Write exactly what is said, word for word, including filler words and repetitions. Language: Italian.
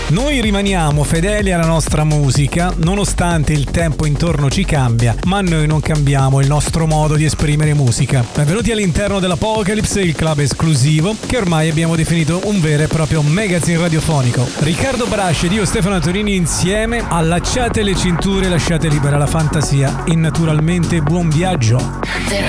Noi rimaniamo fedeli alla nostra musica, nonostante il tempo intorno ci cambia, ma noi non cambiamo il nostro modo di esprimere musica. Benvenuti all'interno dell'Apocalypse, il club esclusivo che ormai abbiamo definito un vero e proprio magazine radiofonico. Riccardo Brasci ed io Stefano Antonini insieme, allacciate le cinture e lasciate libera la fantasia e naturalmente buon viaggio.